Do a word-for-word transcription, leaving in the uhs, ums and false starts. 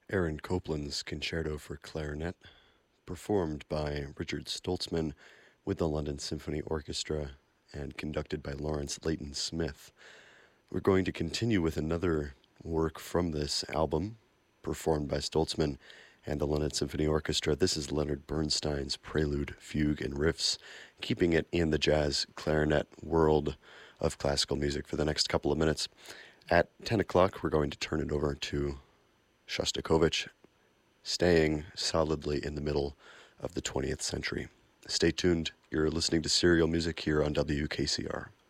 Aaron Copland's Concerto for Clarinet, performed by Richard Stoltzman with the London Symphony Orchestra and conducted by Lawrence Leighton Smith. We're going to continue with another work from this album, performed by Stoltzman and the London Symphony Orchestra. This is Leonard Bernstein's Prelude, Fugue, and Riffs, keeping it in the jazz clarinet world of classical music for the next couple of minutes. At ten o'clock, we're going to turn it over to Shostakovich, staying solidly in the middle of the twentieth century. Stay tuned. You're listening to Serial Music here on W K C R.